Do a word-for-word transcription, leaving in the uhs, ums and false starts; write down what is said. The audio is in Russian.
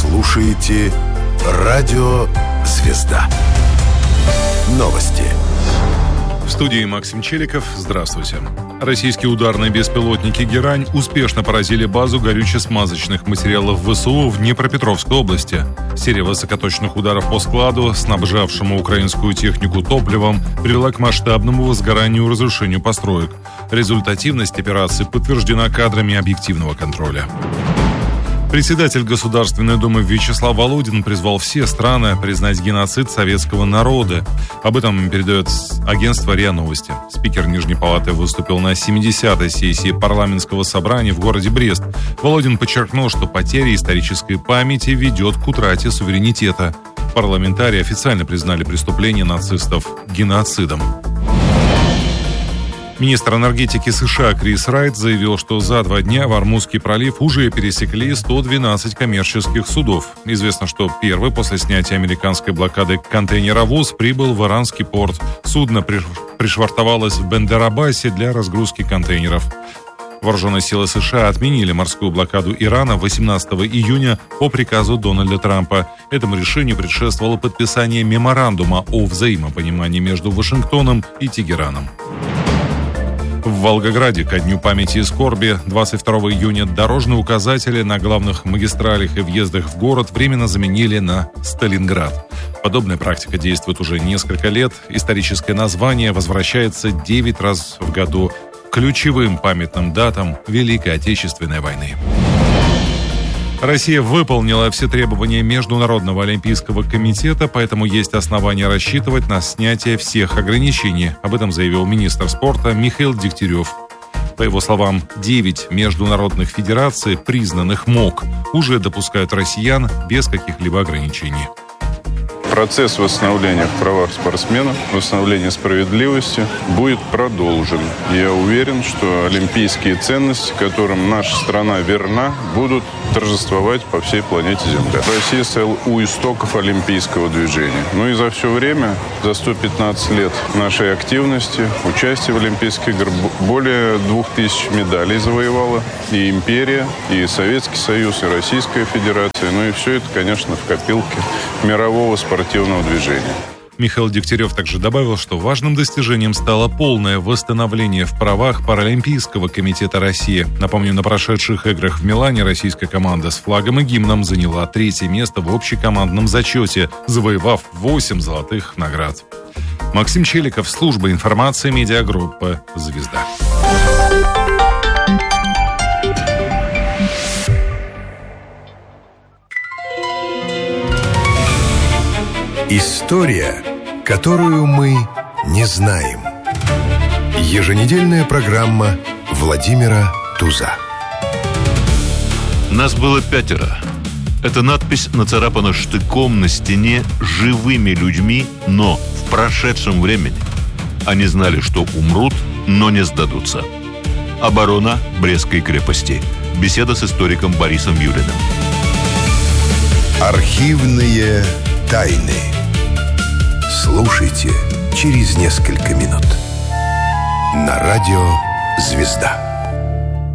слушаете Радио «Звезда». Новости. В студии Максим Челиков. Здравствуйте. Российские ударные беспилотники «Герань» успешно поразили базу горюче-смазочных материалов ВСУ в Днепропетровской области. Серия высокоточных ударов по складу, снабжавшему украинскую технику топливом, привела к масштабному возгоранию и разрушению построек. Результативность операции подтверждена кадрами объективного контроля. Председатель Государственной Думы Вячеслав Володин призвал все страны признать геноцид советского народа. Об этом передает агентство РИА Новости. Спикер Нижней Палаты выступил на семидесятой сессии парламентского собрания в городе Брест. Володин подчеркнул, что потеря исторической памяти ведет к утрате суверенитета. Парламентарии официально признали преступление нацистов геноцидом. Министр энергетики США Крис Райт заявил, что за два дня в Ормузский пролив уже пересекли сто двенадцать коммерческих судов. Известно, что первый после снятия американской блокады контейнеровоз прибыл в иранский порт. Судно пришвартовалось в Бендер-Аббасе для разгрузки контейнеров. Вооруженные силы США отменили морскую блокаду Ирана восемнадцатого июня по приказу Дональда Трампа. Этому решению предшествовало подписание меморандума о взаимопонимании между Вашингтоном и Тегераном. В Волгограде ко Дню памяти и скорби двадцать второго июня дорожные указатели на главных магистралях и въездах в город временно заменили на «Сталинград». Подобная практика действует уже несколько лет. Историческое название возвращается девять раз в году к ключевым памятным датам Великой Отечественной войны. Россия выполнила все требования Международного олимпийского комитета, поэтому есть основания рассчитывать на снятие всех ограничений. Об этом заявил министр спорта Михаил Дегтярев. По его словам, девять международных федераций, признанных МОК, уже допускают россиян без каких-либо ограничений. Процесс восстановления в правах спортсменов, восстановления справедливости будет продолжен. Я уверен, что олимпийские ценности, которым наша страна верна, будут торжествовать по всей планете Земля. Россия стояла у истоков олимпийского движения. Ну и за все время, за сто пятнадцать лет нашей активности, участия в Олимпийских играх, более двух тысяч медалей завоевала и империя, и Советский Союз, и Российская Федерация. Ну и все это, конечно, в копилке мирового спортивного движения. Михаил Дегтярев также добавил, что важным достижением стало полное восстановление в правах Паралимпийского комитета России. Напомню, на прошедших играх в Милане российская команда с флагом и гимном заняла третье место в общекомандном зачете, завоевав восемь золотых наград. Максим Челиков, служба информации медиагруппы «Звезда». История, которую мы не знаем. Еженедельная программа Владимира Туза. Нас было пятеро. Эта надпись нацарапана штыком на стене живыми людьми, но в прошедшем времени. Они знали, что умрут, но не сдадутся. Оборона Брестской крепости. Беседа с историком Борисом Юлиным. Архивные тайны. Слушайте через несколько минут. На радио «Звезда».